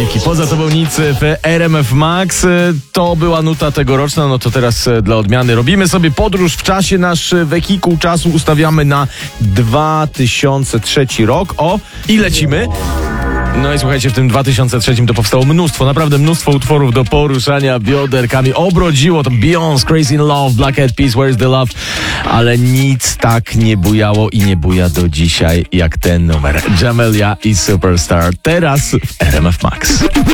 Majki. Poza tobą nic w RMF Max. To była nuta tegoroczna, no to teraz dla odmiany robimy sobie podróż w czasie. Nasz wehikuł czasu ustawiamy na 2003 rok. I lecimy. No i słuchajcie, w tym 2003 to powstało naprawdę mnóstwo utworów do poruszania bioderkami. Obrodziło to Beyoncé, Crazy in Love, Black Eyed Peas, Where's the Love, ale nic tak nie bujało i nie buja do dzisiaj jak ten numer. Jamelia i Superstar. Teraz w RMF Max.